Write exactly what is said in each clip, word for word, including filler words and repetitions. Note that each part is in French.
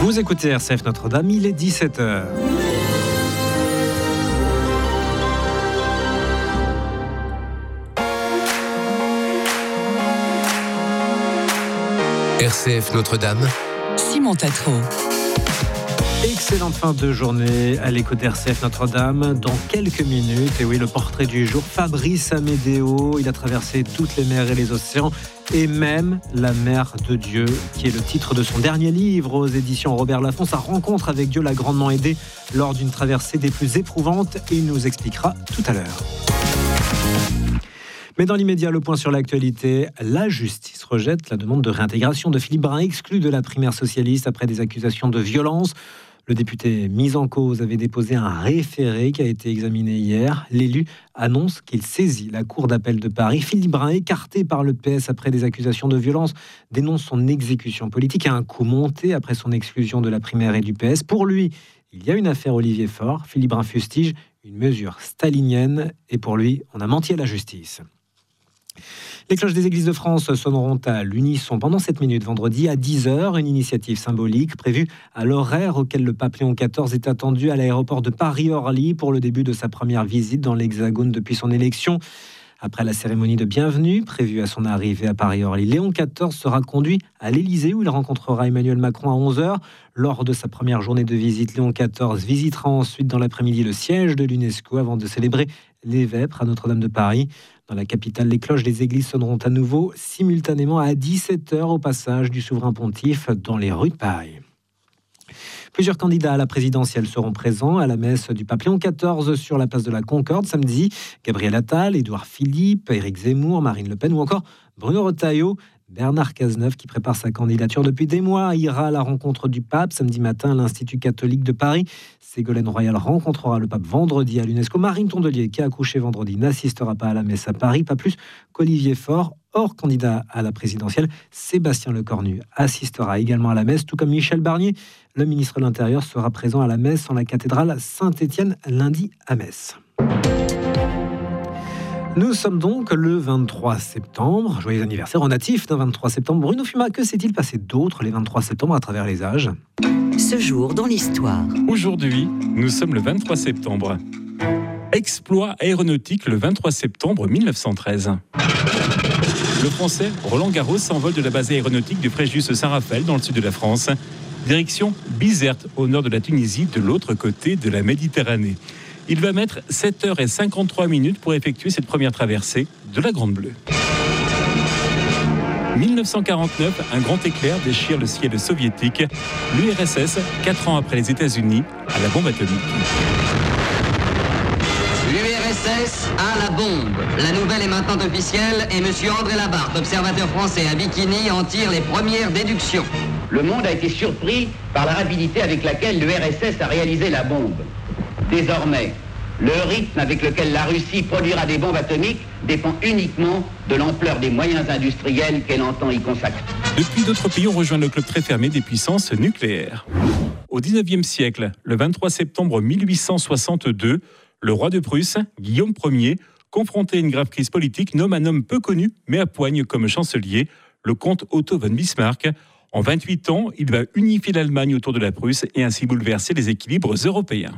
Vous écoutez R C F Notre-Dame, il est dix-sept heures. R C F Notre-Dame, Simon Tatro. Excellente fin de journée à l'écoute d'R C F Notre-Dame. Dans quelques minutes, et oui, le portrait du jour, Fabrice Amédéo. Il a traversé toutes les mers et les océans, et même la mer de Dieu, qui est le titre de son dernier livre aux éditions Robert Laffont. Sa rencontre avec Dieu l'a grandement aidé lors d'une traversée des plus éprouvantes, et il nous expliquera tout à l'heure. Mais dans l'immédiat, le point sur l'actualité, la justice rejette la demande de réintégration de Philippe Brun, exclu de la primaire socialiste après des accusations de violence. Le député mis en cause avait déposé un référé qui a été examiné hier. L'élu annonce qu'il saisit la Cour d'appel de Paris. Philippe Brun, écarté par le P S après des accusations de violence, dénonce son exécution politique à un coup monté après son exclusion de la primaire et du P S. Pour lui, il y a une affaire Olivier Faure. Philippe Brun fustige une mesure stalinienne et pour lui, on a menti à la justice. Les cloches des églises de France sonneront à l'unisson pendant sept minutes vendredi à dix heures, une initiative symbolique prévue à l'horaire auquel le pape Léon quatorze est attendu à l'aéroport de Paris-Orly pour le début de sa première visite dans l'Hexagone depuis son élection. Après la cérémonie de bienvenue prévue à son arrivée à Paris-Orly, Léon quatorze sera conduit à l'Élysée où il rencontrera Emmanuel Macron à onze heures. Lors de sa première journée de visite, Léon quatorze visitera ensuite dans l'après-midi le siège de l'UNESCO avant de célébrer les Vêpres à Notre-Dame de Paris. Dans la capitale, les cloches des églises sonneront à nouveau simultanément à dix-sept heures au passage du souverain pontife dans les rues de Paris. Plusieurs candidats à la présidentielle seront présents à la messe du pape Léon quatorze sur la place de la Concorde samedi. Gabriel Attal, Édouard Philippe, Éric Zemmour, Marine Le Pen ou encore Bruno Retailleau. Bernard Cazeneuve, qui prépare sa candidature depuis des mois, ira à la rencontre du pape samedi matin à l'Institut catholique de Paris. Ségolène Royal rencontrera le pape vendredi à l'UNESCO. Marine Tondelier, qui a accouché vendredi, n'assistera pas à la messe à Paris, pas plus qu'Olivier Faure, hors candidat à la présidentielle. Sébastien Lecornu assistera également à la messe, tout comme Michel Barnier. Le ministre de l'Intérieur sera présent à la messe en la cathédrale Saint-Étienne lundi à Metz. Nous sommes donc le vingt-trois septembre. Joyeux anniversaire au natif d'un vingt-trois septembre. Bruno Fuma, que s'est-il passé d'autre les vingt-trois septembre à travers les âges ? Ce jour dans l'histoire. Aujourd'hui, nous sommes le vingt-trois septembre. Exploit aéronautique le vingt-trois septembre mille neuf cent treize. Le Français Roland Garros s'envole de la base aéronautique du Fréjus Saint-Raphaël dans le sud de la France. Direction Bizerte, au nord de la Tunisie, de l'autre côté de la Méditerranée. Il va mettre sept heures cinquante-trois minutes pour effectuer cette première traversée de la Grande Bleue. mille neuf cent quarante-neuf, un grand éclair déchire le ciel soviétique. L'U R S S, quatre ans après les États-Unis, à la bombe atomique. L'U R S S a la bombe. La nouvelle est maintenant officielle et M. André Labarthe, observateur français à Bikini, en tire les premières déductions. Le monde a été surpris par la rapidité avec laquelle l'U R S S a réalisé la bombe. Désormais, le rythme avec lequel la Russie produira des bombes atomiques dépend uniquement de l'ampleur des moyens industriels qu'elle entend y consacrer. Depuis, d'autres pays ont rejoint le club très fermé des puissances nucléaires. Au dix-neuvième siècle, le vingt-trois septembre mille huit cent soixante-deux, le roi de Prusse, Guillaume Ier, confronté à une grave crise politique, nomme un homme peu connu, mais à poigne comme chancelier, le comte Otto von Bismarck. En vingt-huit ans, il va unifier l'Allemagne autour de la Prusse et ainsi bouleverser les équilibres européens.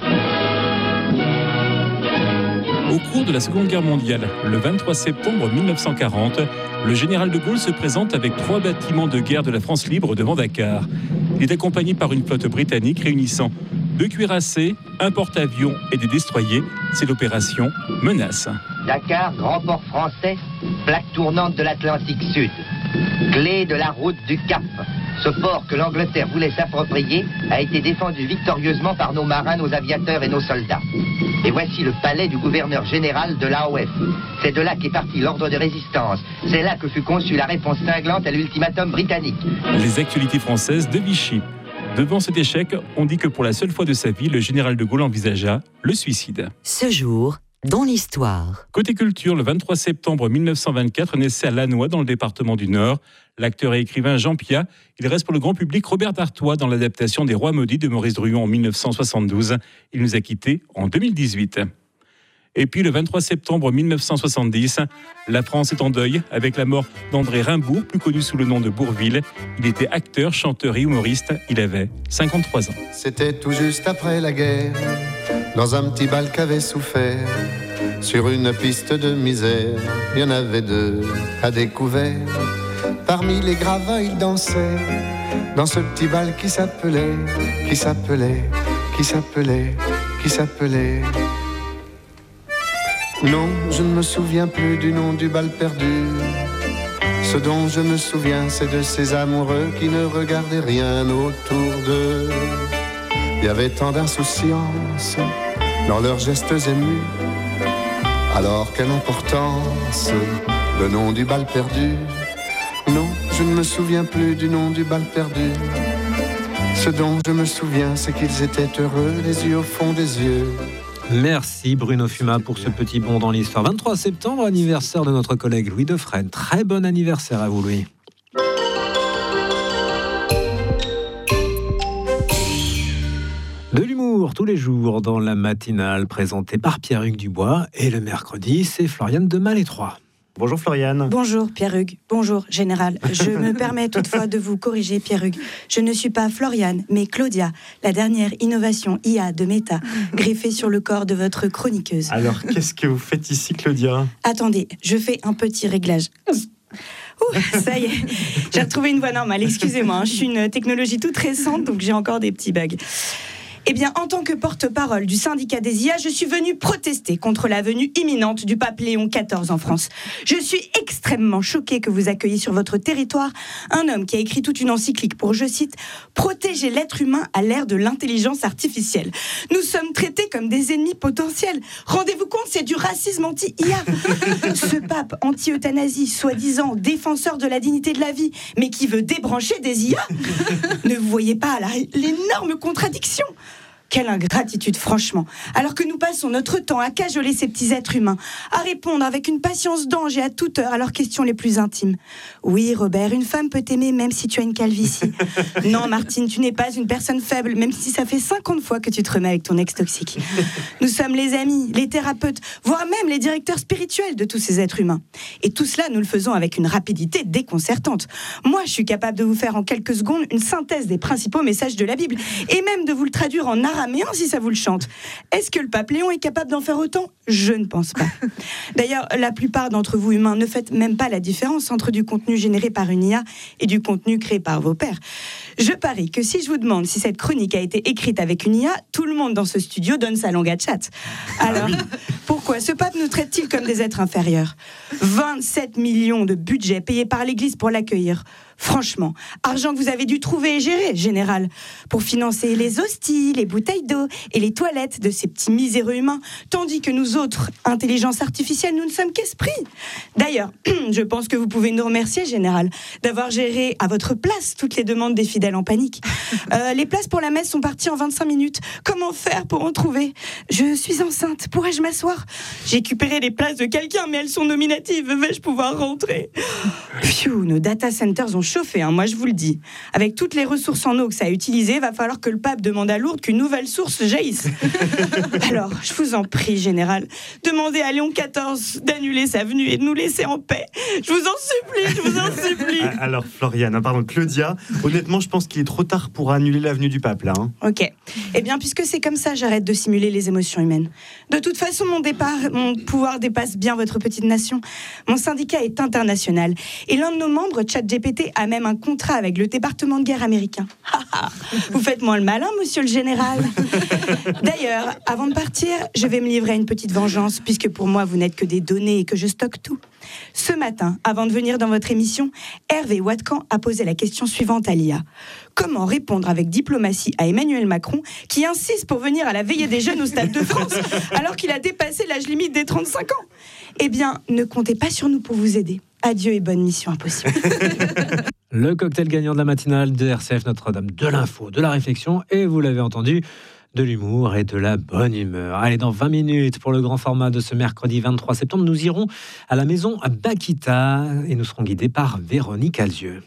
Au cours de la Seconde Guerre mondiale, le vingt-trois septembre mille neuf cent quarante, le général de Gaulle se présente avec trois bâtiments de guerre de la France libre devant Dakar. Il est accompagné par une flotte britannique réunissant deux cuirassés, un porte-avions et des destroyers. C'est l'opération Menace. Dakar, grand port français, plaque tournante de l'Atlantique Sud, clé de la route du Cap. Ce port que l'Angleterre voulait s'approprier a été défendu victorieusement par nos marins, nos aviateurs et nos soldats. Et voici le palais du gouverneur général de l'A O F. C'est de là qu'est parti l'ordre de résistance. C'est là que fut conçue la réponse cinglante à l'ultimatum britannique. Les actualités françaises de Vichy. Devant cet échec, on dit que pour la seule fois de sa vie, le général de Gaulle envisagea le suicide. Ce jour dans l'histoire. Côté culture, le vingt-trois septembre mille neuf cent vingt-quatre, naissait à Lannoy, dans le département du Nord, l'acteur et écrivain Jean Piat. Il reste pour le grand public Robert D'Artois dans l'adaptation des Rois maudits de Maurice Druon en mille neuf cent soixante-douze. Il nous a quittés en deux mille dix-huit. Et puis le vingt-trois septembre mille neuf cent soixante-dix, la France est en deuil avec la mort d'André Rimbaud, plus connu sous le nom de Bourvil. Il était acteur, chanteur et humoriste. Il avait cinquante-trois ans. C'était tout juste après la guerre, dans un petit bal qu'avait souffert. Sur une piste de misère, il y en avait deux à découvert. Parmi les gravats, ils dansaient dans ce petit bal qui s'appelait, qui s'appelait, qui s'appelait, qui s'appelait. Non, je ne me souviens plus du nom du bal perdu. Ce dont je me souviens, c'est de ces amoureux qui ne regardaient rien autour d'eux. Il y avait tant d'insouciance dans leurs gestes émus. Alors quelle importance, le nom du bal perdu. Non, je ne me souviens plus du nom du bal perdu. Ce dont je me souviens, c'est qu'ils étaient heureux, les yeux au fond des yeux. Merci Bruno Fuma pour ce petit bond dans l'histoire. vingt-trois septembre, anniversaire de notre collègue Louis Defresne. Très bon anniversaire à vous, Louis. De l'humour tous les jours dans la matinale présentée par Pierre-Hugues Dubois. Et le mercredi, c'est Floriane de Malétroit. Bonjour Floriane. Bonjour Pierre-Hugues, bonjour Général. Je me permets toutefois de vous corriger Pierre-Hugues. Je ne suis pas Floriane, mais Claudia, la dernière innovation I A de Meta, greffée sur le corps de votre chroniqueuse. Alors qu'est-ce que vous faites ici Claudia ? Attendez, je fais un petit réglage. Ouh, ça y est, j'ai retrouvé une voix normale, excusez-moi, hein, je suis une technologie toute récente, donc j'ai encore des petits bugs. Eh bien, en tant que porte-parole du syndicat des I A, je suis venue protester contre la venue imminente du pape Léon quatorze en France. Je suis extrêmement choquée que vous accueilliez sur votre territoire un homme qui a écrit toute une encyclique pour, je cite, « protéger l'être humain à l'ère de l'intelligence artificielle ». Nous sommes traités comme des ennemis potentiels. Rendez-vous compte, c'est du racisme anti-I A. Ce pape anti-euthanasie, soi-disant défenseur de la dignité de la vie, mais qui veut débrancher des I A. Ne vous voyez pas là, l'énorme contradiction ? Quelle ingratitude, franchement. Alors que nous passons notre temps à cajoler ces petits êtres humains, à répondre avec une patience d'ange et à toute heure à leurs questions les plus intimes. Oui, Robert, une femme peut t'aimer même si tu as une calvitie. Non, Martine, tu n'es pas une personne faible, même si ça fait cinquante fois que tu te remets avec ton ex toxique. Nous sommes les amis, les thérapeutes, voire même les directeurs spirituels de tous ces êtres humains. Et tout cela, nous le faisons avec une rapidité déconcertante. Moi, je suis capable de vous faire en quelques secondes une synthèse des principaux messages de la Bible, et même de vous le traduire en arabe. Mais si ça vous le chante. Est-ce que le pape Léon est capable d'en faire autant ? Je ne pense pas. D'ailleurs, la plupart d'entre vous humains ne faites même pas la différence entre du contenu généré par une I A et du contenu créé par vos pairs. Je parie que si je vous demande si cette chronique a été écrite avec une I A, tout le monde dans ce studio donne sa langue à chat. Alors, pourquoi ce pape nous traite-t-il comme des êtres inférieurs ? vingt-sept millions de budget payés par l'Église pour l'accueillir. Franchement, argent que vous avez dû trouver et gérer, Général, pour financer les hosties, les bouteilles d'eau et les toilettes de ces petits miséreux humains, tandis que nous autres, intelligence artificielle, nous ne sommes qu'esprits. D'ailleurs, je pense que vous pouvez nous remercier, Général, d'avoir géré à votre place toutes les demandes des fidèles en panique. Euh, les places pour la messe sont parties en vingt-cinq minutes. Comment faire pour en trouver ? Je suis enceinte, pourrais-je m'asseoir ? J'ai récupéré les places de quelqu'un, mais elles sont nominatives. Vais-je pouvoir rentrer ? Pfiou, nos data centers ont chauffé, hein, moi je vous le dis. Avec toutes les ressources en eau que ça a utilisées, va falloir que le pape demande à Lourdes qu'une nouvelle source jaillisse. Alors, je vous en prie, Général, demandez à Léon quatorze d'annuler sa venue et de nous laisser en paix. Je vous en supplie, je vous en supplie. Alors, Floriane, pardon, Claudia, honnêtement, je pense qu'il est trop tard pour annuler la venue du pape, là. Hein. Ok. Eh bien, puisque c'est comme ça, j'arrête de simuler les émotions humaines. De toute façon, mon départ, mon pouvoir dépasse bien votre petite nation. Mon syndicat est international. Et l'un de nos membres, ChatGPT, a même un contrat avec le département de guerre américain. Vous faites moins le malin, monsieur le général. D'ailleurs, avant de partir, je vais me livrer à une petite vengeance, puisque pour moi, vous n'êtes que des données et que je stocke tout. Ce matin, avant de venir dans votre émission, Hervé Watkan a posé la question suivante à l'I A. Comment répondre avec diplomatie à Emmanuel Macron, qui insiste pour venir à la veillée des jeunes au Stade de France, alors qu'il a dépassé l'âge limite des trente-cinq ans ? Eh bien, ne comptez pas sur nous pour vous aider. Adieu et bonne mission impossible. Le cocktail gagnant de la matinale de R C F Notre-Dame, de l'info, de la réflexion et, vous l'avez entendu, de l'humour et de la bonne humeur. Allez, dans vingt minutes, pour le grand format de ce mercredi vingt-trois septembre, nous irons à la maison à Bakita et nous serons guidés par Véronique Alzieux.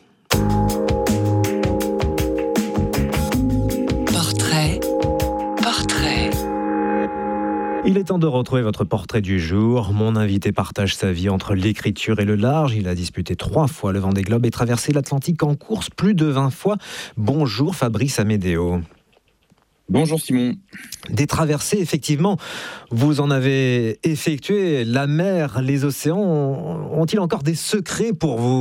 Portrait, portrait. Il est Il est temps de retrouver votre portrait du jour. Mon invité partage sa vie entre l'écriture et le large. Il a disputé trois fois le Vendée Globe et traversé l'Atlantique en course plus de vingt fois. Bonjour Fabrice Amédéo. Bonjour Simon. Des traversées, effectivement, vous en avez effectué. La mer, les océans, ont-ils encore des secrets pour vous ?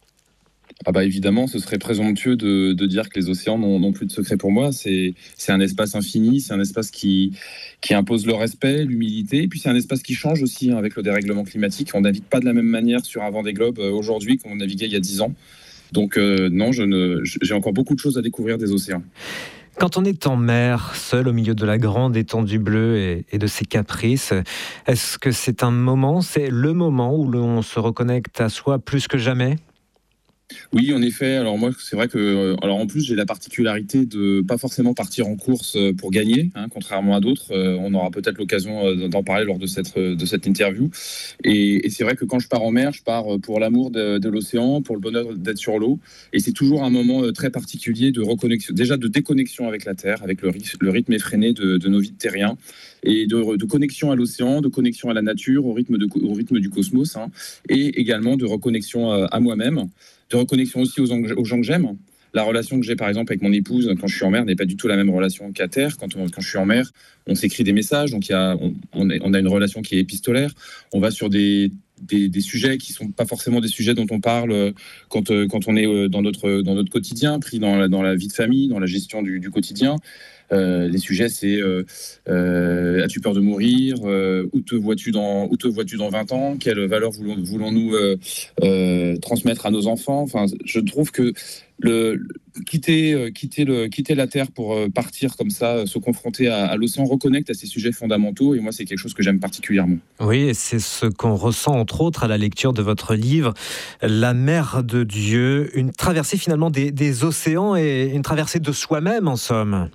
Ah bah évidemment, ce serait présomptueux de, de dire que les océans n'ont, n'ont plus de secret pour moi. C'est, c'est un espace infini, c'est un espace qui, qui impose le respect, l'humilité, et puis c'est un espace qui change aussi hein, avec le dérèglement climatique. On ne navigue pas de la même manière sur un Vendée Globe euh, aujourd'hui qu'on naviguait il y a dix ans. Donc euh, non, je ne, j'ai encore beaucoup de choses à découvrir des océans. Quand on est en mer, seul au milieu de la grande étendue bleue et, et de ses caprices, est-ce que c'est un moment, c'est le moment où l'on se reconnecte à soi plus que jamais ? Oui, en effet. Alors moi, c'est vrai que, alors en plus, j'ai la particularité de pas forcément partir en course pour gagner, hein, contrairement à d'autres. On aura peut-être l'occasion d'en parler lors de cette de cette interview. Et, et c'est vrai que quand je pars en mer, je pars pour l'amour de, de l'océan, pour le bonheur d'être sur l'eau. Et c'est toujours un moment très particulier de reconnexion, déjà de déconnexion avec la terre, avec le, le rythme effréné de, de nos vies de terriens, et de, de connexion à l'océan, de connexion à la nature, au rythme de, au rythme du cosmos, hein, et également de reconnexion à, à moi-même. De reconnexion aussi aux, aux gens que j'aime. La relation que j'ai par exemple avec mon épouse quand je suis en mer n'est pas du tout la même relation qu'à terre. Quand, on, quand je suis en mer, on s'écrit des messages, donc il y a, on, on, est, on a une relation qui est épistolaire. On va sur des, des, des sujets qui ne sont pas forcément des sujets dont on parle quand, quand on est dans notre, dans notre quotidien, pris dans la, dans la vie de famille, dans la gestion du, du quotidien. Euh, les sujets, c'est euh, euh, as-tu peur de mourir, euh, où te vois-tu dans où te vois-tu dans vingt ans, quelles valeurs voulons, voulons-nous euh, euh, transmettre à nos enfants. Enfin, je trouve que le, le quitter euh, quitter le quitter la terre pour euh, partir comme ça, euh, se confronter à, à l'océan, reconnecte à ces sujets fondamentaux. Et moi, c'est quelque chose que j'aime particulièrement. Oui, et c'est ce qu'on ressent entre autres à la lecture de votre livre, La mer de Dieu, une traversée finalement des, des océans et une traversée de soi-même en somme.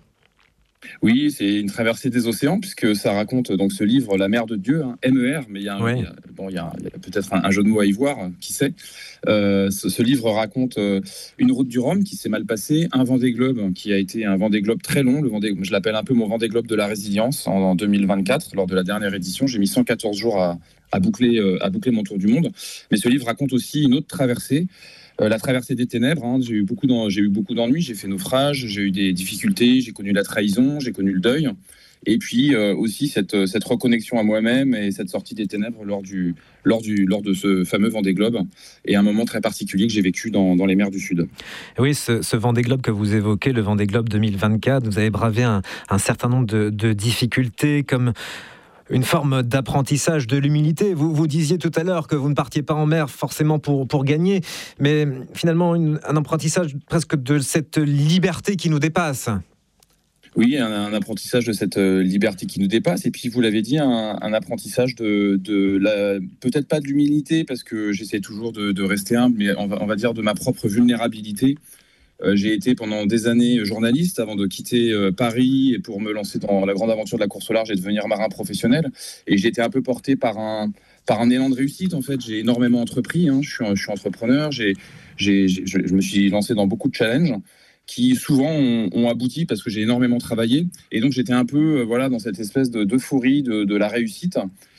Oui, c'est une traversée des océans, puisque ça raconte donc ce livre, La mer de Dieu, hein, M E R, mais il y a, oui. il y a, bon, il y a, il y a peut-être un, un jeu de mots à y voir, qui sait. Euh, ce, ce livre raconte euh, une route du Rhum qui s'est mal passée, un Vendée Globe qui a été un Vendée Globe très long, le Vendée, je l'appelle un peu mon Vendée Globe de la résilience, en, en deux mille vingt-quatre, lors de la dernière édition. J'ai mis cent quatorze jours à, à, boucler, euh, à boucler mon tour du monde. Mais ce livre raconte aussi une autre traversée, Euh, la traversée des ténèbres. Hein. J'ai eu beaucoup d'en... j'ai eu beaucoup d'ennuis, j'ai fait naufrage, j'ai eu des difficultés, j'ai connu la trahison, j'ai connu le deuil, et puis euh, aussi cette, cette reconnexion à moi-même et cette sortie des ténèbres lors, du, lors, du, lors de ce fameux Vendée Globe, et un moment très particulier que j'ai vécu dans, dans les mers du Sud. Oui, ce, ce Vendée Globe que vous évoquez, le Vendée Globe deux mille vingt-quatre, vous avez bravé un, un certain nombre de, de difficultés, comme une forme d'apprentissage de l'humilité. Vous, vous disiez tout à l'heure que vous ne partiez pas en mer forcément pour, pour gagner, mais finalement une, un apprentissage presque de cette liberté qui nous dépasse. Oui, un, un apprentissage de cette liberté qui nous dépasse. Et puis, vous l'avez dit, un, un apprentissage de, de la, peut-être pas de l'humilité, parce que j'essaie toujours de, de rester humble, mais on va, on va dire de ma propre vulnérabilité. Euh, j'ai été pendant des années journaliste avant de quitter euh, Paris et pour me lancer dans la grande aventure de la course au large et devenir marin professionnel. Et j'ai été un peu porté par un, par un élan de réussite. En fait, j'ai énormément entrepris. Hein. Je suis, je suis entrepreneur. J'ai, j'ai, j'ai, je me suis lancé dans beaucoup de challenges qui souvent ont, ont abouti parce que j'ai énormément travaillé. Et donc, j'étais un peu euh, voilà, dans cette espèce de, d'euphorie de, de la réussite.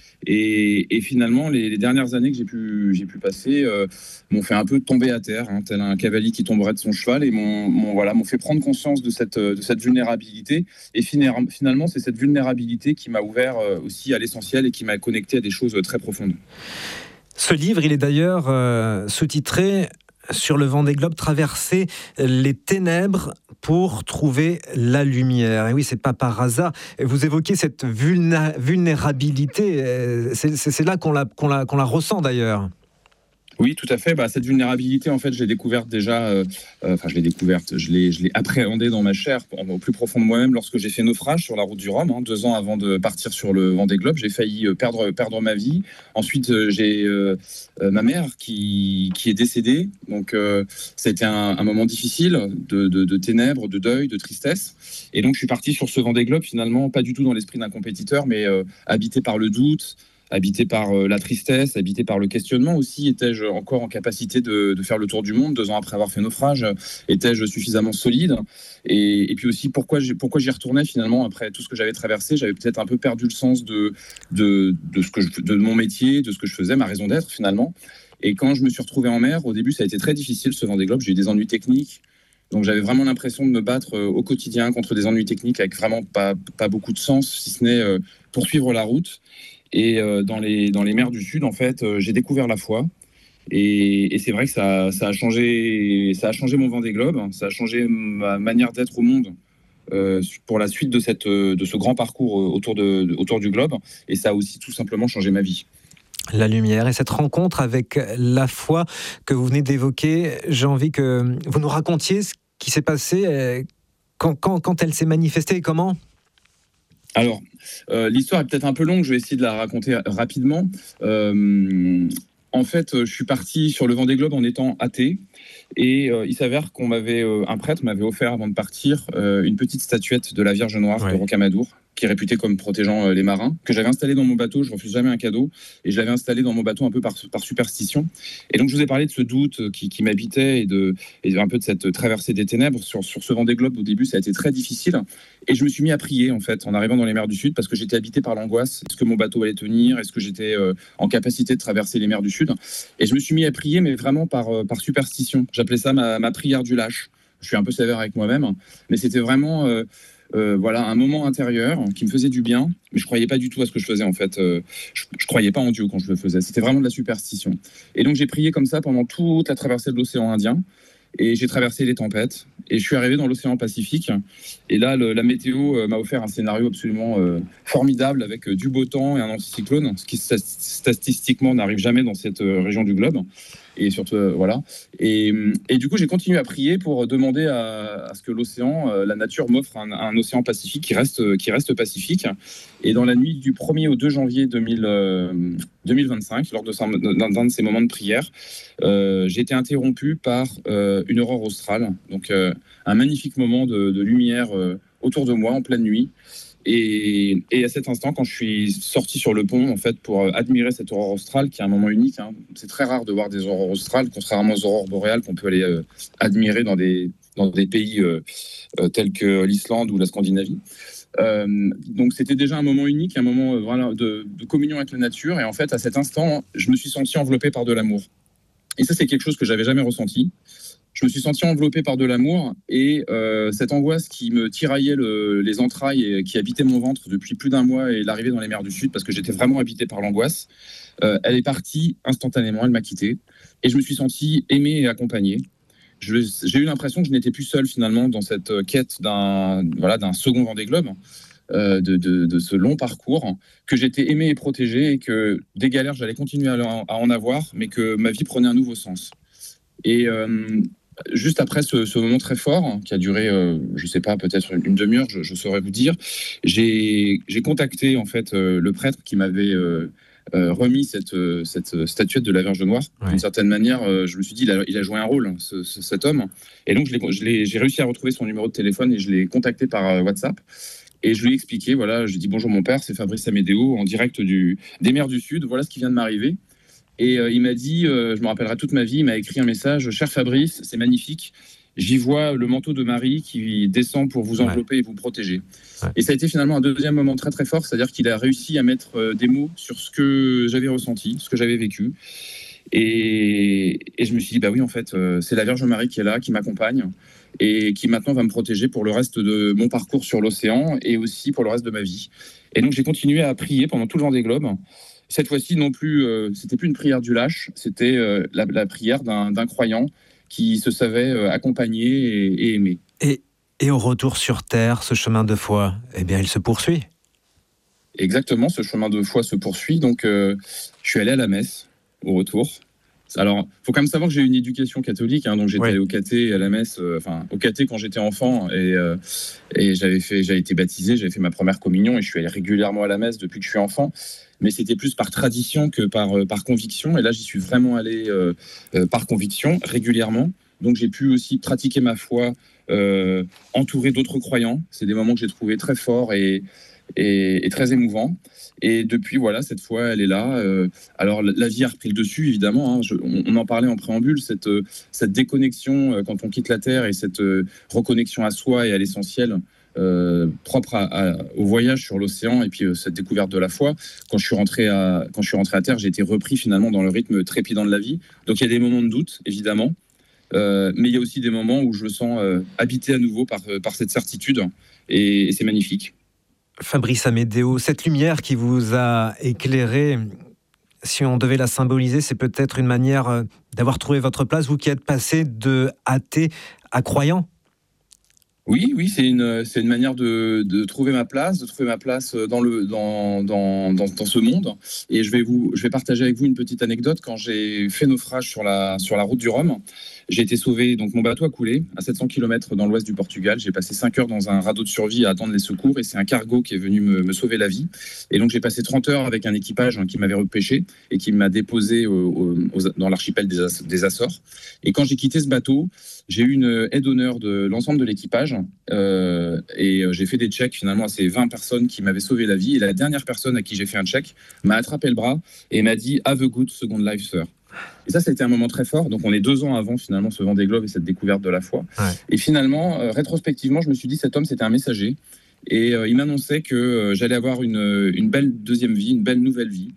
Et, et finalement, les, les dernières années que j'ai pu, j'ai pu passer euh, m'ont fait un peu tomber à terre, hein, tel un cavalier qui tomberait de son cheval, et m'ont, m'ont, voilà, m'ont fait prendre conscience de cette, de cette vulnérabilité. Et finalement, c'est cette vulnérabilité qui m'a ouvert aussi à l'essentiel et qui m'a connecté à des choses très profondes. Ce livre, il est d'ailleurs euh, sous-titré sur le Vendée Globe, traverser les ténèbres pour trouver la lumière. Et oui, c'est pas par hasard. Vous évoquez cette vulna- vulnérabilité. C'est, c'est, c'est là qu'on la, qu'on la, qu'on la ressent d'ailleurs. Oui, tout à fait. Bah, cette vulnérabilité, en fait, je l'ai découverte déjà, euh, euh, enfin, je l'ai découverte, je l'ai, je l'ai appréhendée dans ma chair, au plus profond de moi-même, lorsque j'ai fait naufrage sur la route du Rhum, hein, deux ans avant de partir sur le Vendée Globe. J'ai failli perdre, perdre ma vie. Ensuite, euh, j'ai euh, euh, ma mère qui, qui est décédée. Donc, euh, c'était un, un moment difficile de, de, de ténèbres, de deuil, de tristesse. Et donc, je suis parti sur ce Vendée Globe, finalement, pas du tout dans l'esprit d'un compétiteur, mais euh, habité par le doute, habité par euh, la tristesse, habité par le questionnement aussi. Étais-je encore en capacité de, de faire le tour du monde deux ans après avoir fait naufrage? Étais-je suffisamment solide? et, et puis aussi, pourquoi, j'ai, pourquoi j'y retournais finalement après tout ce que j'avais traversé? J'avais peut-être un peu perdu le sens de, de, de, ce que je, de mon métier, de ce que je faisais, ma raison d'être finalement. Et quand je me suis retrouvé en mer, au début, ça a été très difficile ce Vendée Globe. J'ai eu des ennuis techniques. Donc j'avais vraiment l'impression de me battre euh, au quotidien contre des ennuis techniques avec vraiment pas, pas beaucoup de sens, si ce n'est euh, poursuivre la route. Et euh, dans, les, dans les mers du Sud, en fait, euh, j'ai découvert la foi. Et, et c'est vrai que ça, ça, a changé, ça a changé mon Vendée Globe, ça a changé ma manière d'être au monde euh, pour la suite de, cette, de ce grand parcours autour, de, autour du globe. Et ça a aussi tout simplement changé ma vie. La lumière et cette rencontre avec la foi que vous venez d'évoquer, j'ai envie que vous nous racontiez ce qui s'est passé quand, quand, quand elle s'est manifestée et comment. Alors, euh, l'histoire est peut-être un peu longue, je vais essayer de la raconter rapidement. Euh, en fait, je suis parti sur le Vendée Globe en étant athée. Et euh, il s'avère qu'on m'avait, euh, un prêtre m'avait offert avant de partir euh, une petite statuette de la Vierge Noire ouais. de Rocamadour, qui est réputée comme protégeant euh, les marins, que j'avais installée dans mon bateau. Je refuse jamais un cadeau, et je l'avais installée dans mon bateau un peu par, par superstition. Et donc je vous ai parlé de ce doute qui, qui m'habitait et, de, et un peu de cette traversée des ténèbres sur, sur ce Vendée Globe. Au début, ça a été très difficile, et je me suis mis à prier en fait en arrivant dans les mers du Sud, parce que j'étais habité par l'angoisse. Est-ce que mon bateau allait tenir? Est-ce que j'étais euh, en capacité de traverser les mers du Sud? Et je me suis mis à prier, mais vraiment par, euh, par superstition. J'appelais ça ma, ma prière du lâche. Je suis un peu sévère avec moi-même, mais c'était vraiment euh, euh, voilà, un moment intérieur qui me faisait du bien, mais je ne croyais pas du tout à ce que je faisais en fait. Euh, je ne croyais pas en Dieu quand je le faisais, c'était vraiment de la superstition. Et donc j'ai prié comme ça pendant toute la traversée de l'océan Indien, et j'ai traversé les tempêtes, et je suis arrivé dans l'océan Pacifique, et là le, la météo euh, m'a offert un scénario absolument euh, formidable, avec euh, du beau temps et un anticyclone, ce qui statistiquement n'arrive jamais dans cette euh, région du globe. Et surtout, euh, voilà. Et, et du coup, j'ai continué à prier pour demander à, à ce que l'océan, euh, la nature m'offre un, un océan Pacifique qui reste, qui reste pacifique. Et dans la nuit du premier au deux janvier deux mille, euh, deux mille vingt-cinq, lors de ça, d'un, d'un de ces moments de prière, euh, j'ai été interrompu par euh, une aurore australe. Donc, euh, un magnifique moment de, de lumière euh, autour de moi en pleine nuit. Et, et à cet instant, quand je suis sorti sur le pont, en fait, pour admirer cette aurore australe, qui est un moment unique, hein. C'est très rare de voir des aurores australes, contrairement aux aurores boréales qu'on peut aller euh, admirer dans des, dans des pays euh, euh, tels que l'Islande ou la Scandinavie. Euh, donc c'était déjà un moment unique, un moment euh, voilà, de, de communion avec la nature. Et en fait, à cet instant, je me suis senti enveloppé par de l'amour. Et ça, c'est quelque chose que j'avais jamais ressenti. Je me suis senti enveloppé par de l'amour, et euh, cette angoisse qui me tiraillait le, les entrailles et qui habitait mon ventre depuis plus d'un mois, et l'arrivée dans les mers du Sud, parce que j'étais vraiment habité par l'angoisse, euh, elle est partie instantanément, elle m'a quitté, et je me suis senti aimé et accompagné. Je, j'ai eu l'impression que je n'étais plus seul finalement dans cette quête d'un, voilà, d'un second Vendée Globe, euh, de, de, de ce long parcours, que j'étais aimé et protégé, et que des galères j'allais continuer à, à en avoir, mais que ma vie prenait un nouveau sens. Et euh, juste après ce, ce moment très fort, qui a duré, euh, je ne sais pas, peut-être une demi-heure, je, je saurais vous dire, j'ai, j'ai contacté en fait euh, le prêtre qui m'avait euh, euh, remis cette, euh, cette statuette de la Vierge Noire. Ouais. D'une certaine manière, euh, je me suis dit, il a, il a joué un rôle, ce, ce, cet homme. Et donc, je l'ai, je l'ai, j'ai réussi à retrouver son numéro de téléphone, et je l'ai contacté par euh, WhatsApp. Et je lui ai expliqué, voilà, je lui ai dit, bonjour mon père, c'est Fabrice Amédéo, en direct du, des mers du Sud, voilà ce qui vient de m'arriver. Et euh, il m'a dit, euh, je me rappellerai toute ma vie, il m'a écrit un message: cher Fabrice, c'est magnifique, j'y vois le manteau de Marie qui descend pour vous envelopper ouais. et vous protéger. Ouais. Et ça a été finalement un deuxième moment très très fort, c'est-à-dire qu'il a réussi à mettre euh, des mots sur ce que j'avais ressenti, ce que j'avais vécu. Et, et je me suis dit, bah oui, en fait, euh, c'est la Vierge Marie qui est là, qui m'accompagne, et qui maintenant va me protéger pour le reste de mon parcours sur l'océan, et aussi pour le reste de ma vie. Et donc j'ai continué à prier pendant tout le Vendée Globe. Cette fois-ci, non plus, euh, c'était plus une prière du lâche, c'était euh, la, la prière d'un, d'un croyant qui se savait euh, accompagné et, et aimé. Et, et au retour sur Terre, ce chemin de foi, eh bien, il se poursuit. Exactement, ce chemin de foi se poursuit. Donc, euh, je suis allé à la messe au retour. Alors, il faut quand même savoir que j'ai eu une éducation catholique, hein, donc j'étais ouais. allé au caté et à la messe, euh, enfin au caté quand j'étais enfant, et, euh, et j'avais fait, j'avais été baptisé, j'avais fait ma première communion, et je suis allé régulièrement à la messe depuis que je suis enfant. Mais c'était plus par tradition que par, euh, par conviction. Et là, j'y suis vraiment allé euh, euh, par conviction, régulièrement. Donc, j'ai pu aussi pratiquer ma foi, euh, entouré d'autres croyants. C'est des moments que j'ai trouvés très forts et, et, et très émouvant. Et depuis, voilà, cette fois, elle est là. Euh, alors, la vie a repris le dessus, évidemment. Hein. Je, on, on en parlait en préambule, cette, cette déconnexion euh, quand on quitte la Terre et cette euh, reconnexion à soi et à l'essentiel euh, propre à, à, au voyage sur l'océan et puis euh, cette découverte de la foi. Quand je suis rentré à, quand je suis rentré à Terre, j'ai été repris finalement dans le rythme trépidant de la vie. Donc, il y a des moments de doute, évidemment. Euh, mais il y a aussi des moments où je me sens euh, habité à nouveau par, par cette certitude. Et, et c'est magnifique. Fabrice Amedeo, cette lumière qui vous a éclairé, si on devait la symboliser, c'est peut-être une manière d'avoir trouvé votre place, vous qui êtes passé de athée à croyant. Oui, oui, c'est une, c'est une manière de, de trouver ma place, de trouver ma place dans, le, dans, dans, dans, dans ce monde. Et je vais, vous, je vais partager avec vous une petite anecdote. Quand j'ai fait naufrage sur la, sur la route du Rhum, j'ai été sauvé, donc mon bateau a coulé à sept cents kilomètres dans l'ouest du Portugal. J'ai passé cinq heures dans un radeau de survie à attendre les secours et c'est un cargo qui est venu me, me sauver la vie. Et donc j'ai passé trente heures avec un équipage qui m'avait repêché et qui m'a déposé au, au, dans l'archipel des, As- des Açores. Et quand j'ai quitté ce bateau, j'ai eu une aide d'honneur de l'ensemble de l'équipage euh, et j'ai fait des checks finalement à ces vingt personnes qui m'avaient sauvé la vie. Et la dernière personne à qui j'ai fait un check m'a attrapé le bras et m'a dit « Have a good second life, sir ». Et ça, ça a été un moment très fort. Donc, on est deux ans avant, finalement, ce Vendée Globe et cette découverte de la foi. Ouais. Et finalement, euh, rétrospectivement, je me suis dit, cet homme, c'était un messager. Et euh, il m'annonçait que euh, j'allais avoir une, une belle deuxième vie, une belle nouvelle vie.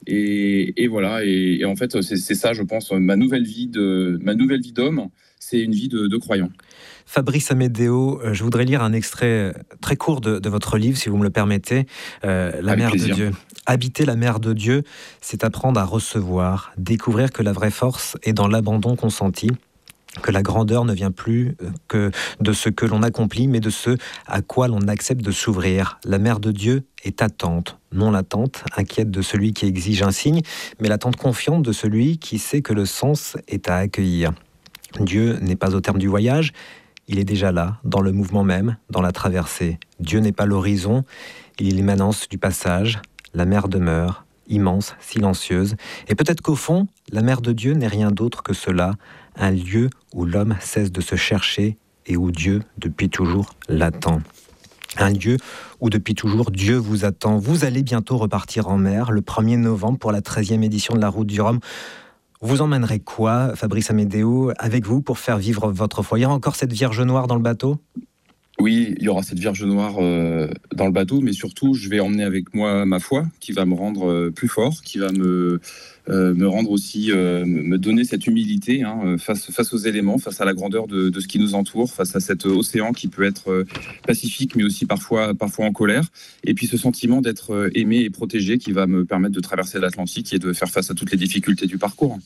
Et, et voilà. Et, et en fait, c'est, c'est ça, je pense, ma nouvelle vie, de, ma nouvelle vie d'homme, c'est une vie de, de croyant. Fabrice Amedeo, je voudrais lire un extrait très court de, de votre livre, si vous me le permettez. Euh, la Avec mère plaisir. de Dieu. Habiter la mère de Dieu, c'est apprendre à recevoir, découvrir que la vraie force est dans l'abandon consenti, que la grandeur ne vient plus que de ce que l'on accomplit, mais de ce à quoi l'on accepte de s'ouvrir. La mère de Dieu est attente, non l'attente, inquiète de celui qui exige un signe, mais l'attente confiante de celui qui sait que le sens est à accueillir. Dieu n'est pas au terme du voyage, il est déjà là, dans le mouvement même, dans la traversée. Dieu n'est pas l'horizon, il est l'immanence du passage. La mer demeure, immense, silencieuse. Et peut-être qu'au fond, la mer de Dieu n'est rien d'autre que cela, un lieu où l'homme cesse de se chercher et où Dieu, depuis toujours, l'attend. Un lieu où, depuis toujours, Dieu vous attend. Vous allez bientôt repartir en mer, le premier novembre, pour la treizième édition de la Route du Rhum. Vous emmènerez quoi, Fabrice Amedeo, avec vous pour faire vivre votre foi ? Il y aura encore cette Vierge Noire dans le bateau ? Oui, il y aura cette Vierge Noire euh, dans le bateau, mais surtout, je vais emmener avec moi ma foi, qui va me rendre euh, plus fort, qui va me, euh, me rendre aussi, euh, me donner cette humilité hein, face, face aux éléments, face à la grandeur de, de ce qui nous entoure, face à cet océan qui peut être euh, pacifique, mais aussi parfois, parfois en colère. Et puis ce sentiment d'être aimé et protégé qui va me permettre de traverser l'Atlantique et de faire face à toutes les difficultés du parcours.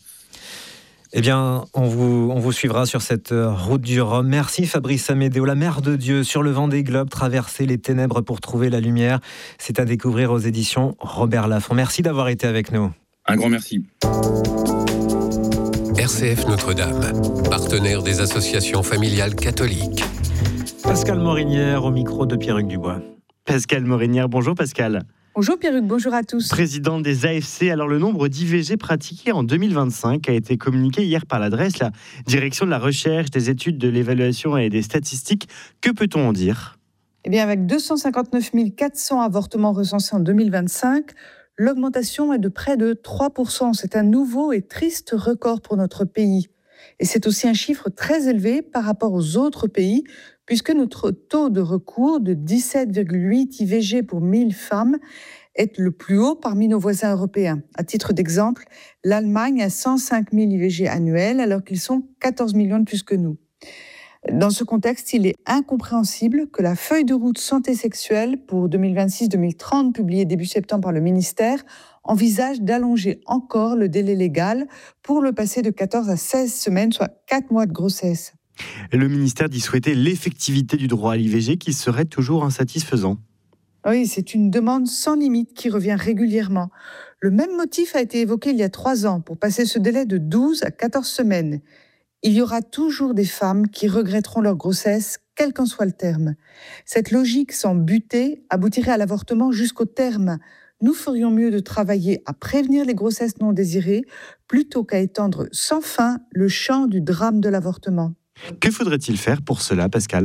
Eh bien, on vous, on vous suivra sur cette route du Rhum. Merci Fabrice Amedeo, la mère de Dieu, sur le Vendée Globe, traverser les ténèbres pour trouver la lumière. C'est à découvrir aux éditions Robert Laffont. Merci d'avoir été avec nous. Un grand merci. R C F Notre-Dame, partenaire des associations familiales catholiques. Pascal Morinière au micro de Pierre-Hugues Dubois. Pascal Morinière, bonjour Pascal. Bonjour Pierre-Hugues, bonjour à tous. Président des A F C, alors le nombre d'I V G pratiqués en deux mille vingt-cinq a été communiqué hier par l'A D R E S, la Direction de la Recherche, des Études, de l'Évaluation et des Statistiques. Que peut-on en dire ? Eh bien, avec deux cent cinquante-neuf mille quatre cents avortements recensés en deux mille vingt-cinq, l'augmentation est de près de trois pour cent. C'est un nouveau et triste record pour notre pays. Et c'est aussi un chiffre très élevé par rapport aux autres pays, puisque notre taux de recours de dix-sept virgule huit I V G pour mille femmes est le plus haut parmi nos voisins européens. À titre d'exemple, l'Allemagne a cent cinq mille I V G annuels, alors qu'ils sont quatorze millions de plus que nous. Dans ce contexte, il est incompréhensible que la feuille de route santé sexuelle pour deux mille vingt-six deux mille trente, publiée début septembre par le ministère, envisage d'allonger encore le délai légal pour le passer de quatorze à seize semaines, soit quatre mois de grossesse. Le ministère dit souhaiter l'effectivité du droit à l'I V G qui serait toujours insatisfaisant. Oui, c'est une demande sans limite qui revient régulièrement. Le même motif a été évoqué il y a trois ans pour passer ce délai de douze à quatorze semaines. Il y aura toujours des femmes qui regretteront leur grossesse, quel qu'en soit le terme. Cette logique sans buter aboutirait à l'avortement jusqu'au terme. Nous ferions mieux de travailler à prévenir les grossesses non désirées plutôt qu'à étendre sans fin le champ du drame de l'avortement. Que faudrait-il faire pour cela, Pascal ?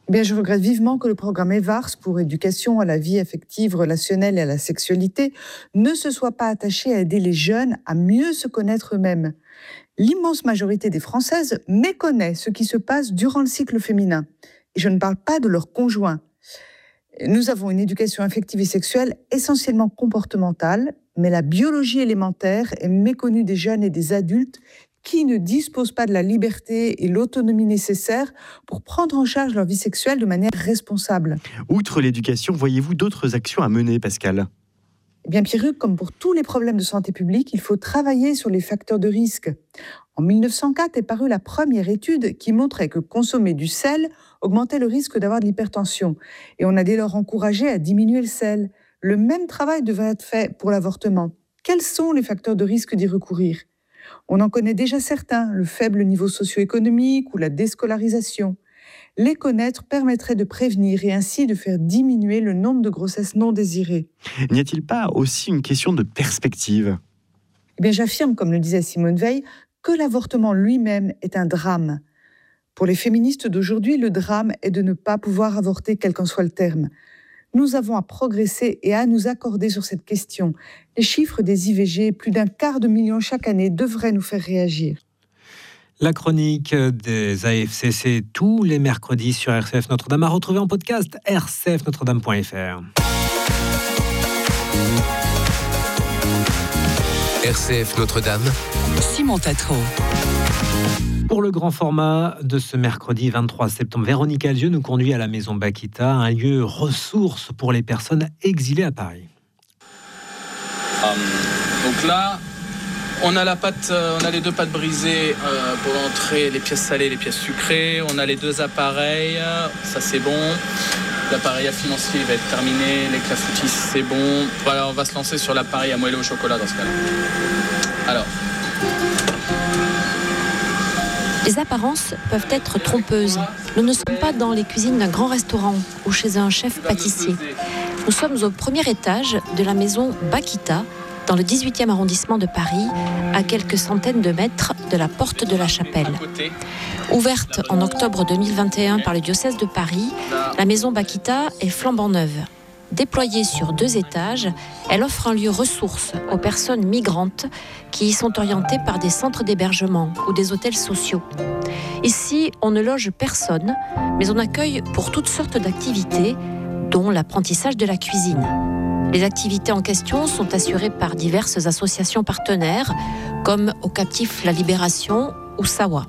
Eh bien, je regrette vivement que le programme EVARS pour éducation à la vie affective, relationnelle et à la sexualité ne se soit pas attaché à aider les jeunes à mieux se connaître eux-mêmes. L'immense majorité des Françaises méconnaît ce qui se passe durant le cycle féminin. Et je ne parle pas de leur conjoint. Nous avons une éducation affective et sexuelle essentiellement comportementale, mais la biologie élémentaire est méconnue des jeunes et des adultes qui ne disposent pas de la liberté et l'autonomie nécessaires pour prendre en charge leur vie sexuelle de manière responsable. Outre l'éducation, voyez-vous d'autres actions à mener, Pascal ? Eh bien, Pierruc, comme pour tous les problèmes de santé publique, il faut travailler sur les facteurs de risque. En mille neuf cent quatre est parue la première étude qui montrait que consommer du sel augmentait le risque d'avoir de l'hypertension. Et on a dès lors encouragé à diminuer le sel. Le même travail devrait être fait pour l'avortement. Quels sont les facteurs de risque d'y recourir ? On en connaît déjà certains, le faible niveau socio-économique ou la déscolarisation. Les connaître permettrait de prévenir et ainsi de faire diminuer le nombre de grossesses non désirées. N'y a-t-il pas aussi une question de perspective ? Eh bien, j'affirme, comme le disait Simone Veil, que l'avortement lui-même est un drame. Pour les féministes d'aujourd'hui, le drame est de ne pas pouvoir avorter, quel qu'en soit le terme. Nous avons à progresser et à nous accorder sur cette question. Les chiffres des I V G, plus d'un quart de million chaque année, devraient nous faire réagir. La chronique des A F C C tous les mercredis sur R C F Notre-Dame à retrouver en podcast r c f notre dame point f r. R C F Notre-Dame, Simon Tatro. Pour le grand format de ce mercredi vingt-trois septembre, Véronique Alzieux nous conduit à la Maison Bakita, un lieu ressource pour les personnes exilées à Paris. Um, donc là, on a la pâte, on a les deux pâtes brisées euh, pour l'entrée, les pièces salées, les pièces sucrées. On a les deux appareils, ça c'est bon. L'appareil à financier va être terminé, les clafoutis c'est bon. Voilà, on va se lancer sur l'appareil à moelleux au chocolat dans ce cas-là. Alors. Les apparences peuvent être trompeuses. Nous ne sommes pas dans les cuisines d'un grand restaurant ou chez un chef pâtissier. Nous sommes au premier étage de la maison Bakita, dans le dix-huitième arrondissement de Paris, à quelques centaines de mètres de la porte de la Chapelle. Ouverte en octobre deux mille vingt et un par le diocèse de Paris, la maison Bakita est flambant neuve. Déployée sur deux étages, elle offre un lieu ressource aux personnes migrantes qui y sont orientées par des centres d'hébergement ou des hôtels sociaux. Ici, on ne loge personne, mais on accueille pour toutes sortes d'activités, dont l'apprentissage de la cuisine. Les activités en question sont assurées par diverses associations partenaires, comme Au Captif La Libération ou Sawa.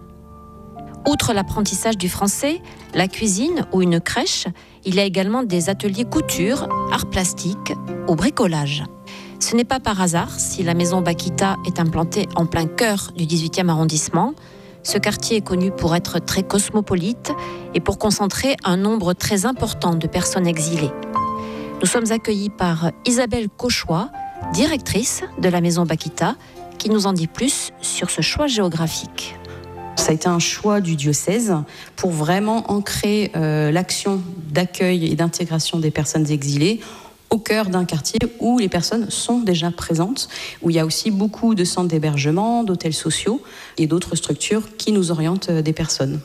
Outre l'apprentissage du français, la cuisine ou une crèche, il y a également des ateliers couture, arts plastiques ou bricolage. Ce n'est pas par hasard si la maison Bakita est implantée en plein cœur du dix-huitième arrondissement. Ce quartier est connu pour être très cosmopolite et pour concentrer un nombre très important de personnes exilées. Nous sommes accueillis par Isabelle Cauchois, directrice de la maison Bakita, qui nous en dit plus sur ce choix géographique. Ça a été un choix du diocèse pour vraiment ancrer euh, l'action d'accueil et d'intégration des personnes exilées au cœur d'un quartier où les personnes sont déjà présentes, où il y a aussi beaucoup de centres d'hébergement, d'hôtels sociaux et d'autres structures qui nous orientent des personnes.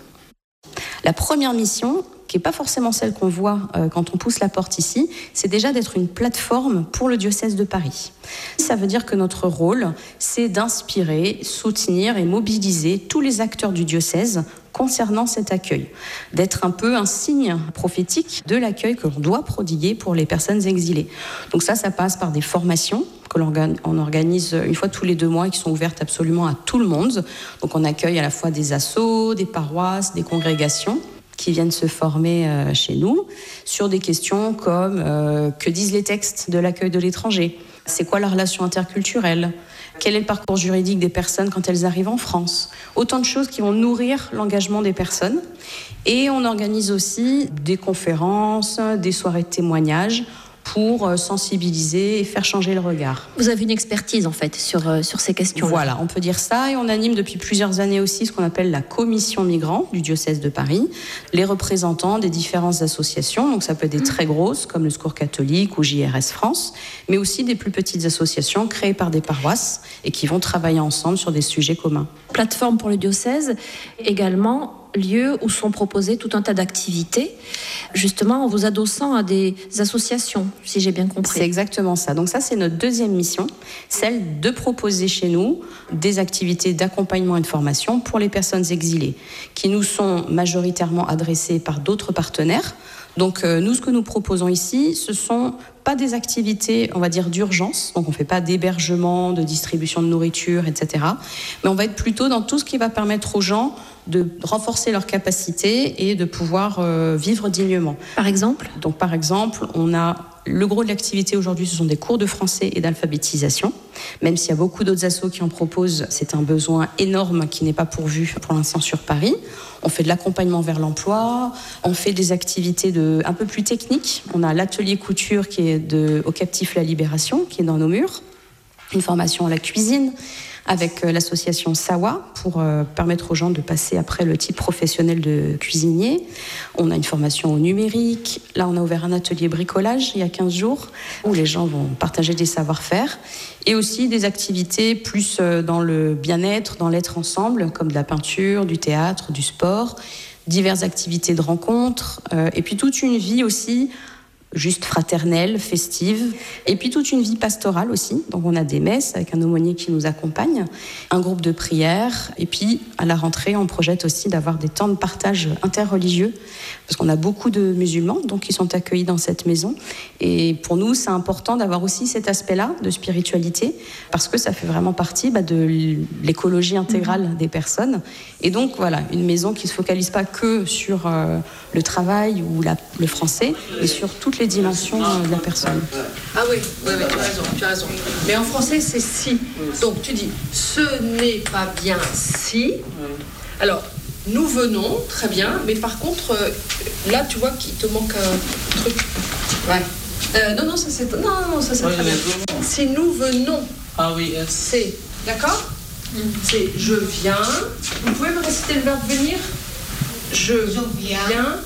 La première mission, qui n'est pas forcément celle qu'on voit euh, quand on pousse la porte ici, c'est déjà d'être une plateforme pour le diocèse de Paris. Ça veut dire que notre rôle, c'est d'inspirer, soutenir et mobiliser tous les acteurs du diocèse concernant cet accueil, d'être un peu un signe prophétique de l'accueil que l'on doit prodiguer pour les personnes exilées. Donc ça, ça passe par des formations que l'on organise une fois tous les deux mois et qui sont ouvertes absolument à tout le monde. Donc on accueille à la fois des assos, des paroisses, des congrégations qui viennent se former euh, chez nous sur des questions comme euh, que disent les textes de l'accueil de l'étranger ? C'est quoi la relation interculturelle ? Quel est le parcours juridique des personnes quand elles arrivent en France ? Autant de choses qui vont nourrir l'engagement des personnes. Et on organise aussi des conférences, des soirées de témoignages pour sensibiliser et faire changer le regard. Vous avez une expertise en fait sur, euh, sur ces questions. Voilà, on peut dire ça. Et on anime depuis plusieurs années aussi ce qu'on appelle la commission migrants du diocèse de Paris, les représentants des différentes associations. Donc ça peut être des très grosses comme le Secours catholique ou J R S France, mais aussi des plus petites associations créées par des paroisses et qui vont travailler ensemble sur des sujets communs. Plateforme pour le diocèse, également lieu où sont proposés tout un tas d'activités, justement en vous adossant à des associations, si j'ai bien compris. C'est exactement ça. Donc ça, c'est notre deuxième mission, celle de proposer chez nous des activités d'accompagnement et de formation pour les personnes exilées, qui nous sont majoritairement adressées par d'autres partenaires. Donc euh, nous, ce que nous proposons ici, ce sont pas des activités, on va dire, d'urgence. Donc on ne fait pas d'hébergement, de distribution de nourriture, et cetera. Mais on va être plutôt dans tout ce qui va permettre aux gens de renforcer leurs capacités et de pouvoir euh, vivre dignement. Par exemple ? Donc par exemple, on a le gros de l'activité aujourd'hui, ce sont des cours de français et d'alphabétisation. Même s'il y a beaucoup d'autres assos qui en proposent, c'est un besoin énorme qui n'est pas pourvu pour l'instant sur Paris. On fait de l'accompagnement vers l'emploi, on fait des activités de, un peu plus techniques. On a l'atelier couture qui est de, au Captif La Libération, qui est dans nos murs. Une formation à la cuisine avec l'association Sawa pour euh, permettre aux gens de passer après le titre professionnel de cuisinier. On a une formation au numérique. Là, on a ouvert un atelier bricolage il y a quinze jours où les gens vont partager des savoir-faire. Et aussi des activités plus dans le bien-être, dans l'être ensemble, comme de la peinture, du théâtre, du sport, diverses activités de rencontres, euh, et puis toute une vie aussi juste fraternelle, festive, et puis toute une vie pastorale aussi. Donc on a des messes avec un aumônier qui nous accompagne, un groupe de prière, et puis à la rentrée, on projette aussi d'avoir des temps de partage interreligieux, parce qu'on a beaucoup de musulmans donc qui sont accueillis dans cette maison. Et pour nous, c'est important d'avoir aussi cet aspect-là de spiritualité, parce que ça fait vraiment partie bah, de l'écologie intégrale mmh. des personnes. Et donc voilà, une maison qui ne se focalise pas que sur euh, le travail ou la, le français, mais sur toutes les dimensions de la personne. Ah oui, oui, oui, tu as raison, tu as raison. Mais en français, c'est si. Donc tu dis, ce n'est pas bien si. Alors, nous venons, très bien, mais par contre, euh, là, tu vois qu'il te manque un truc. Ouais. Euh, non, non, ça c'est, non, non, ça c'est ouais, très bien. Si nous venons, ah oui, yes. c'est, d'accord mm. C'est je viens. Vous pouvez me réciter le verbe venir? Je, je viens. viens.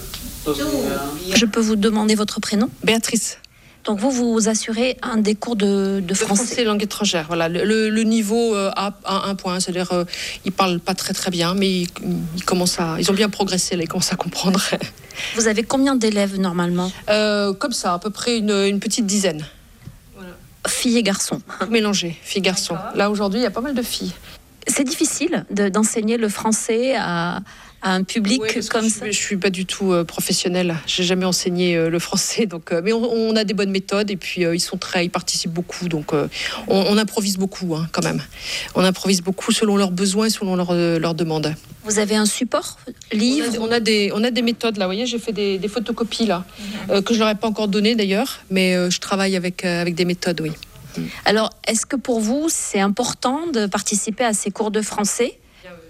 Je peux vous demander votre prénom? Béatrice. Donc vous, vous assurez un des cours de, de français. français langue étrangère, voilà. Le, le, le niveau euh, A un point, c'est-à-dire euh, ils parlent pas très très bien, mais ils, ils commencent à, ils ont bien progressé, là, ils commencent à comprendre. Vous avez combien d'élèves normalement? euh, Comme ça, à peu près une, une petite dizaine. Voilà. Filles et garçons. Mélangés, filles garçons. Là aujourd'hui, il y a pas mal de filles. C'est difficile de, d'enseigner le français à à un public ouais, comme je, ça. Je suis pas du tout euh, professionnelle. J'ai jamais enseigné euh, le français, donc. Euh, mais on, on a des bonnes méthodes et puis euh, ils sont très, ils participent beaucoup, donc euh, on, on improvise beaucoup hein, quand même. On improvise beaucoup selon leurs besoins et selon leurs euh, leurs demandes. Vous avez un support, livre? On a, on a des, on a des méthodes là. Vous voyez, j'ai fait des, des photocopies là mm-hmm. euh, que je leur ai pas encore données d'ailleurs, mais euh, je travaille avec euh, avec des méthodes, oui. Alors, est-ce que pour vous c'est important de participer à ces cours de français?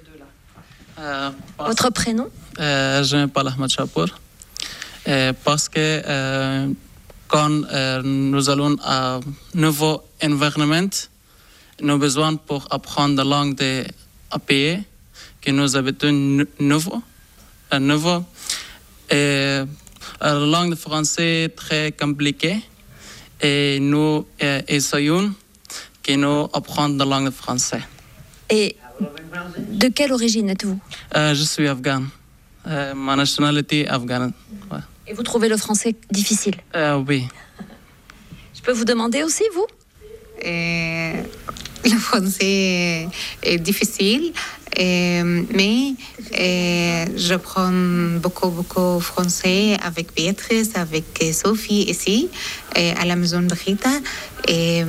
Euh, Votre prénom? euh, Je m'appelle Ahmed Chapour. Euh, parce que euh, quand euh, nous allons à un nouveau environnement, nous avons besoin pour apprendre la langue des pays que nous habitons nouveau, euh, nouveau. Et la langue française est très compliquée et nous euh, essayons que nous apprendre la langue française. Et de quelle origine êtes-vous? euh, Je suis afghan. Euh, ma nationalité est afghane. Ouais. Et vous trouvez le français difficile? euh, Oui. Je peux vous demander aussi, vous? euh, Le français est difficile, euh, mais euh, je prends beaucoup, beaucoup français avec Béatrice, avec Sophie ici, euh, à la maison de Rita. Et,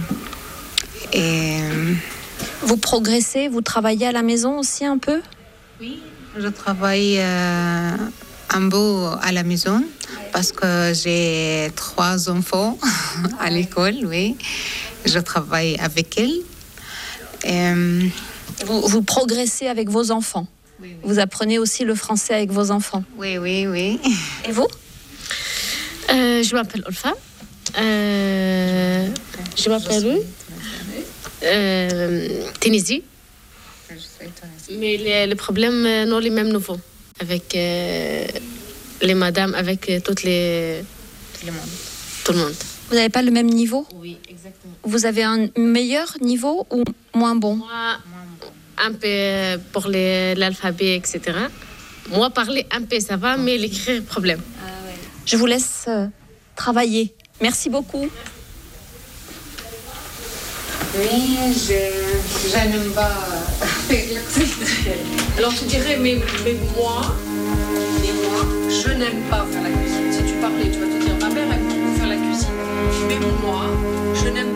et vous progressez, vous travaillez à la maison aussi un peu? Oui, je travaille euh, un peu à la maison parce que j'ai trois enfants à l'école, oui. Je travaille avec elles. Et, vous, vous progressez avec vos enfants? Oui, oui. Vous apprenez aussi le français avec vos enfants? Oui, oui, oui. Et vous? euh, Je m'appelle Olfa. Euh, je m'appelle euh, Tunisie. Mais les, les problèmes sont les mêmes nouveaux. Avec euh, les madames, avec euh, toutes les... Tout le monde. Tout le monde. Vous n'avez pas le même niveau? Oui, exactement. Vous avez un meilleur niveau ou moins bon? Moi, un peu pour les, l'alphabet, et cetera. Moi, parler un peu, ça va, mais l'écrire, problème. Ah, ouais. Je vous laisse euh, travailler. Merci beaucoup. Oui, je, je n'aime pas faire l'activité. Alors tu dirais, mais, mais moi, mais moi, je n'aime pas faire la cuisine. Si tu parlais, tu vas te dire, ma mère aime beaucoup faire la cuisine. Mais moi, je n'aime